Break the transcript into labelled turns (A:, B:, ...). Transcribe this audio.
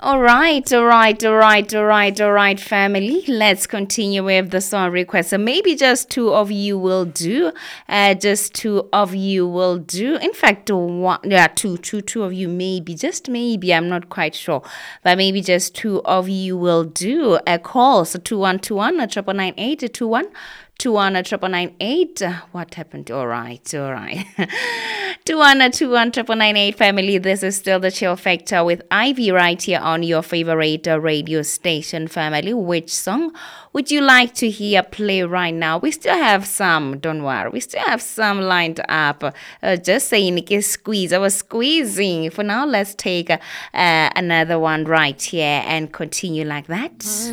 A: All right, family. Let's continue with the song request. So maybe just two of you will do. Just two of you will do. In fact, one, yeah, two of you maybe, just maybe. I'm not quite sure, but maybe just two of you will do a call. So 2121 triple 98 21 21 998. What happened? All right. 21 triple 98 family. This is still the Chill Factor with Ivy right here on your favorite radio station, family. Which song would you like to hear play right now? We still have some, don't worry. We still have some lined up. Just saying, squeeze. I was squeezing. For now, let's take another one right here and continue like that.